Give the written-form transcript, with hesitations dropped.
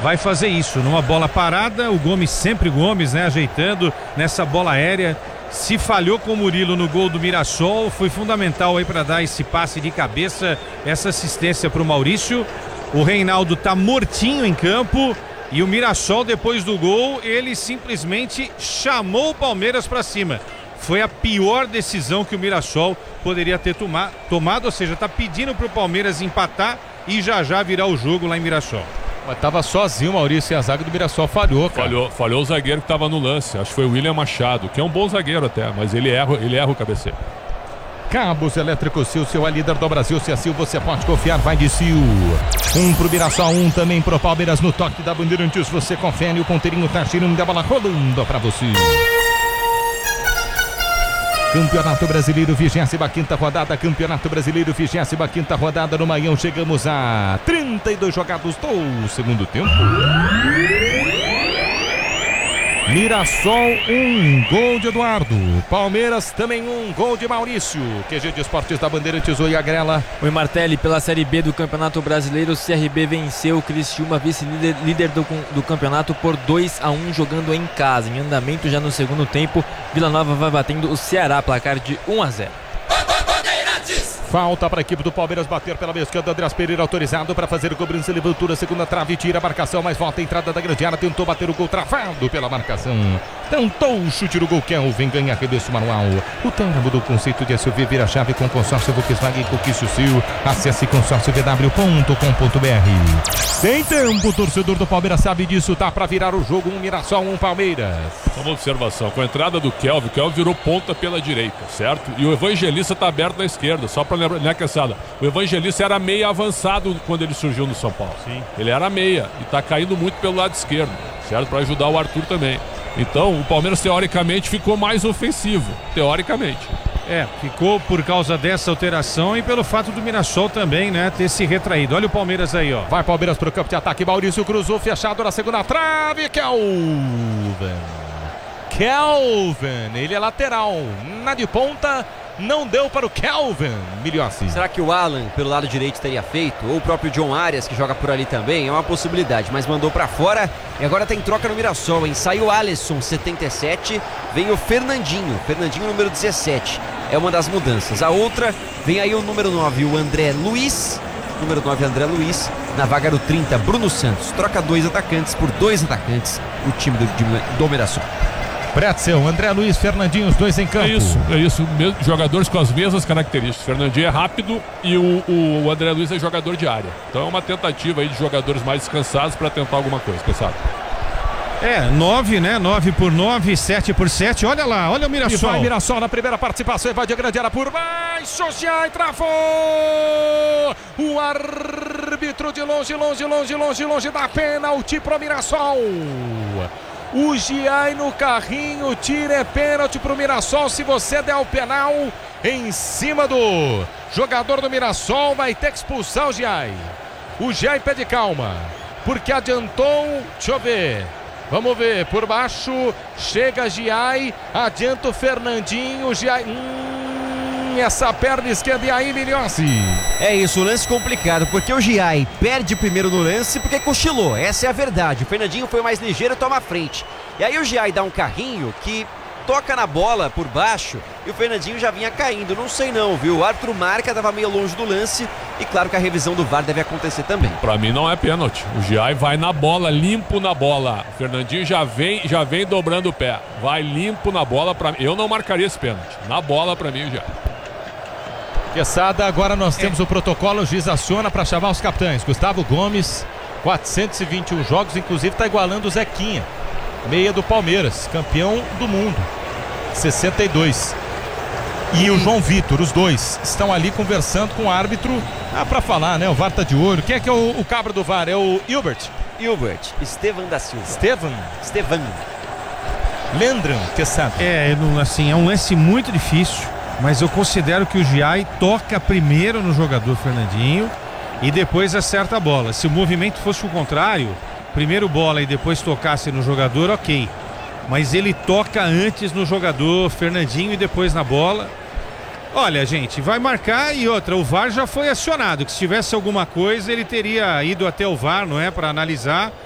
vai fazer isso, numa bola parada, o Gomes, sempre Gomes, né, ajeitando nessa bola aérea. Se falhou com o Murilo no gol do Mirassol, foi fundamental aí para dar esse passe de cabeça, essa assistência para o Maurício. O Reinaldo tá mortinho em campo e o Mirassol, depois do gol, ele simplesmente chamou o Palmeiras para cima. Foi a pior decisão que o Mirassol poderia ter tomado, ou seja, tá pedindo pro Palmeiras empatar e já virar o jogo lá em Mirassol. Mas tava sozinho o Maurício e a zaga do Mirassol falhou, cara. Falhou o zagueiro que tava no lance. Acho que foi o William Machado, que é um bom zagueiro até, mas ele erra o cabeceio. Cabos Elétricos Sil, seu é líder do Brasil. Se é Sil, você pode confiar, vai de Sil. Um pro Mirassol, um também pro Palmeiras no toque da Bandeirantes. Você confere, o ponteirinho tá girando, a bola rolando pra você. Campeonato Brasileiro, 25ª rodada. Campeonato Brasileiro, 25ª rodada no Maião. Chegamos a 32 jogados do segundo tempo. Mirassol, um gol de Eduardo. Palmeiras também um gol de Maurício. QG de Esportes da Bandeirantes, Oi Agrela. Oi Martelli, pela Série B do Campeonato Brasileiro, o CRB venceu o Criciúma, vice-líder do campeonato, por 2-1, jogando em casa. Em andamento já no segundo tempo, Vila Nova vai batendo o Ceará, placar de 1-0. Falta para a equipe do Palmeiras bater pela meia esquerda. Andrés Pereira autorizado para fazer o cobrança, levantura, segunda trave, tira a marcação, mas volta a entrada da grande área, tentou bater o gol, travado pela marcação. Tentou o chute no gol, Kelvin ganha arremesso manual. O Tângamo do conceito de SUV vira chave com consórcio Volkswagen Conquiste o seu. Acesse consórciovw.com.br. Tem tempo, o torcedor do Palmeiras sabe disso, tá para virar o jogo, um Mirassol, um Palmeiras. Só uma observação, com a entrada do Kelvin, o Kelvin virou ponta pela direita, certo? E o Evangelista tá aberto na esquerda, só para lembrar, né, Quesada? O Evangelista era meia avançado quando ele surgiu no São Paulo. Sim. Ele era meia e tá caindo muito pelo lado esquerdo, certo? Para ajudar o Arthur também. Então, o Palmeiras teoricamente ficou mais ofensivo, teoricamente. Ficou por causa dessa alteração e pelo fato do Mirassol também, né, ter se retraído. Olha o Palmeiras aí, ó. Vai Palmeiras pro campo de ataque, Maurício cruzou, fechado na segunda trave, Kelvin, ele é lateral, na de ponta, não deu para o Kelvin, Miliossi. Será que o Alan, pelo lado direito, teria feito? Ou o próprio John Arias, que joga por ali também? É uma possibilidade, mas mandou para fora. E agora tem troca no Mirassol, hein? Saiu o Alisson, 77, vem o Fernandinho, número 17. É uma das mudanças. A outra, vem aí o número 9, o André Luiz. Número 9, André Luiz. Na vaga do 30, Bruno Santos. Troca 2 atacantes por 2 atacantes, o time do Mirassol. Pretzel, André Luiz, Fernandinho, os dois em campo. É isso, jogadores com as mesmas características. Fernandinho é rápido e o André Luiz é jogador de área. Então é uma tentativa aí de jogadores mais descansados para tentar alguma coisa, quem sabe? 9, né? 9 por 9, 7 por 7. Olha lá, olha o Mirassol. E vai Mirassol na primeira participação, vai de grande área por baixo, já travou. O árbitro de longe dá pênalti pro Mirassol. O Giai no carrinho, tira, é pênalti pro Mirassol. Se você der o penal em cima do jogador do Mirassol, vai ter que expulsar o Giai. O Giai pede calma, porque adiantou, deixa eu ver. Vamos ver, por baixo, chega Giai, adianta o Fernandinho, Giai... essa perna esquerda, e aí, Miliossi? É isso, lance complicado, porque o Giai perde primeiro no lance porque cochilou, essa é a verdade. O Fernandinho foi mais ligeiro e toma a frente. E aí o Giai dá um carrinho que toca na bola por baixo e o Fernandinho já vinha caindo, não sei não, viu? O árbitro marca, estava meio longe do lance e claro que a revisão do VAR deve acontecer também. Pra mim não é pênalti, o Giai vai na bola, limpo na bola. O Fernandinho já vem dobrando o pé, vai limpo na bola. Eu não marcaria esse pênalti, na bola pra mim o Giai. Quesada, agora nós temos o protocolo, o juiz aciona para chamar os capitães. Gustavo Gomes, 421 jogos, inclusive está igualando o Zequinha, meia do Palmeiras, campeão do mundo, 62. E o João Vitor, os dois estão ali conversando com o árbitro, para falar, né? O VAR tá de olho. Quem é que é o cabra do VAR? É o Hilbert? Estevan da Silva. Estevan. Lendran, Quesada. É um lance muito difícil, mas eu considero que o Giai toca primeiro no jogador Fernandinho e depois acerta a bola. Se o movimento fosse o contrário, primeiro bola e depois tocasse no jogador, ok. Mas ele toca antes no jogador Fernandinho e depois na bola. Olha, gente, vai marcar. E outra, o VAR já foi acionado, que se tivesse alguma coisa ele teria ido até o VAR, não é, para analisar.